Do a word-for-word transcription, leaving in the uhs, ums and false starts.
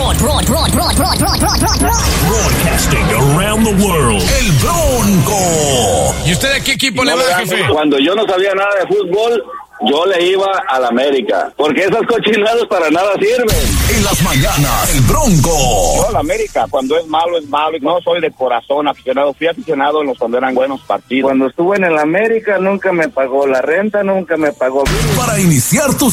Broad, broad, broad, broad, broad, broad, broad, broad, broad. Broadcasting around the world. El Bronco. ¿Y usted a qué equipo No le va, le jefe? damos- Cuando yo no sabía nada de fútbol, yo le iba al América, porque esas cochinadas para nada sirven. En las mañanas, el Bronco. Yo, la América, cuando es malo, es malo. Y no soy de corazón aficionado. Fui aficionado en los cuando eran buenos partidos. Cuando estuve en el América, nunca me pagó la renta, nunca me pagó. Para iniciar tu